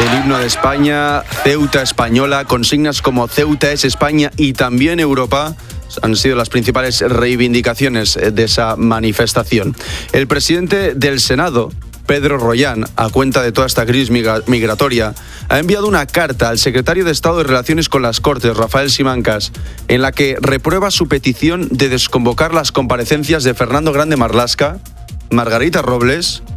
el himno de España, Ceuta española, consignas como Ceuta es España y también Europa han sido las principales reivindicaciones de esa manifestación. El presidente del Senado, Pedro Rollán, a cuenta de toda esta crisis migratoria, ha enviado una carta al secretario de Estado de Relaciones con las Cortes, Rafael Simancas, en la que reprueba su petición de desconvocar las comparecencias de Fernando Grande Marlaska, Margarita Robles